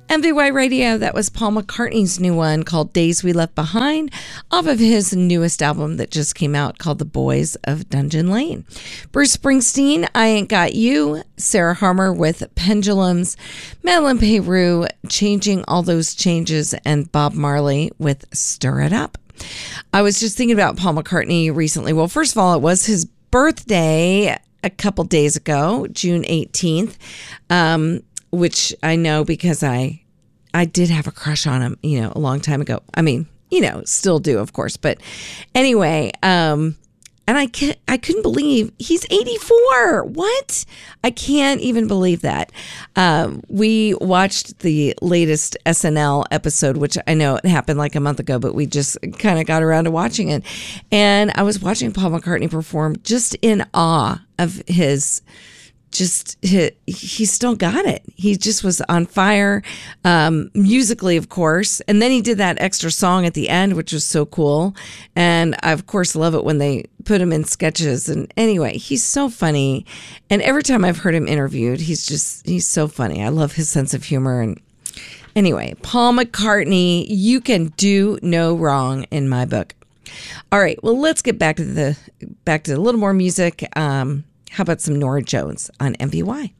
MVY Radio, that was Paul McCartney's new one called Days We Left Behind, off of his newest album that just came out called The Boys of Dungeon Lane. Bruce Springsteen, I Ain't Got You, Sarah Harmer with Pendulums, Madeline Peru, Changing All Those Changes, and Bob Marley with Stir It Up. I was just thinking about Paul McCartney recently. Well, first of all, it was his birthday a couple days ago, June 18th, which I know because I did have a crush on him, a long time ago. I mean, still do, of course. But anyway, and I couldn't believe he's 84. What? I can't even believe that. We watched the latest SNL episode, which I know it happened like a month ago, but we just kind of got around to watching it. And I was watching Paul McCartney perform just in awe of his... he still got it. He just was on fire, musically, of course. And then he did that extra song at the end, which was so cool. And I, of course, love it when they put him in sketches. And anyway, he's so funny. And every time I've heard him interviewed, he's so funny. I love his sense of humor. And anyway, Paul McCartney, you can do no wrong in my book. All right, well, let's get back to a little more music. How about some Norah Jones on MVY?